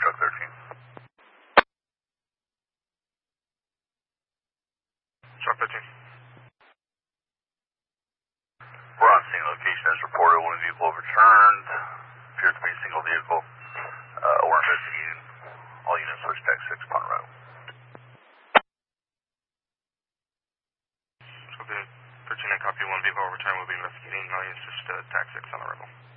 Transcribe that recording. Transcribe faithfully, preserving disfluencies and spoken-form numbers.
Truck thirteen. Truck thirteen. We're on scene location as reported. One vehicle overturned. Appears to be a single vehicle. Uh, we're investigating. All units switch tax six upon arrival. thirteen, I copy one vehicle overturned. We'll be investigating. All units switch to tax six on arrival.